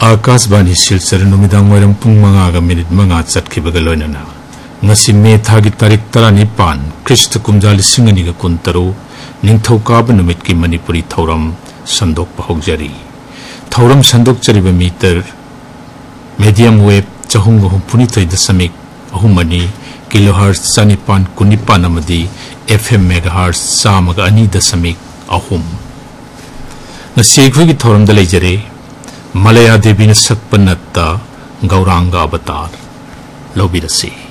आकाशवाणी सिलचर नुमिदांग वायरम पुंग मंगा मिनिट मंगा चटखिबगा लोइनना ngasi me thagi tarik 19 Christ kumja 2013 ningthaukaaba numit ki Manipuri thauram sandokpa hogjari thauram sandokchariba meter medium wave 463.3 kilohertz 919 amadi FM megahertz 102.3 ngasi akhoi gi thauram da leijare Malaya Devi na sakpa natta Gauranga avatar lobirasi